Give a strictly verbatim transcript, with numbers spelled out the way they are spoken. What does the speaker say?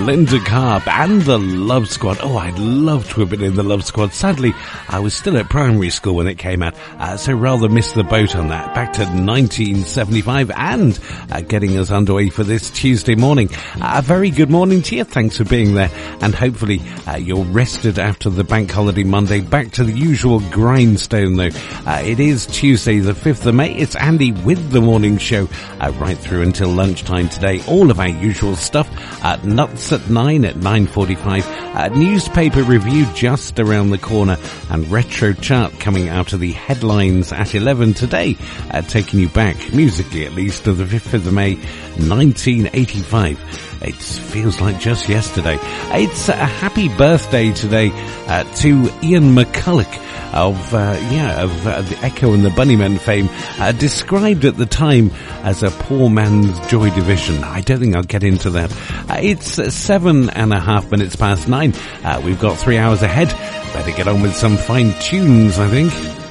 Linda Carp and the Love Squad. Oh, I'd love to have been in the Love Squad. Sadly, I was still at primary school when it came out, uh, so rather missed the boat on that. Back to nineteen seventy-five and uh, getting us underway for this Tuesday morning. Uh, a very good morning to you. Thanks for being there, and hopefully uh, you're rested after the bank holiday Monday. Back to the usual grindstone though. Uh, it is Tuesday the fifth of May. It's Andy with the morning show uh, right through until lunchtime today. All of our usual stuff. Uh, nuts at nine, at nine forty-five. Uh, newspaper review just around the corner, and retro chart coming out of the headlines at eleven today, uh, taking you back, musically at least, to the fifth of May, nineteen eighty-five. It feels like just yesterday. It's a happy birthday today uh, to Ian McCulloch of, uh, yeah, of uh, the Echo and the Bunnymen fame, uh, described at the time as a poor man's Joy Division. I don't think I'll get into that. Uh, it's uh, seven and a half minutes past nine. Uh, we've got three hours ahead. Better get on with some fine tunes, I think.